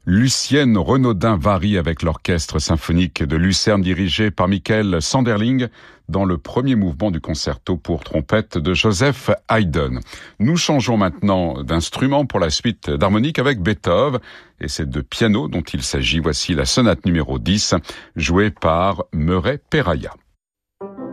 Lucienne Renaudin-Vary avec l'orchestre symphonique de Lucerne dirigé par Michael Sanderling dans le premier mouvement du concerto pour trompette de Joseph Haydn. Nous changeons maintenant d'instrument pour la suite d'harmonique avec Beethoven et c'est de piano dont il s'agit. Voici la sonate numéro 10 jouée par Murray Perahia.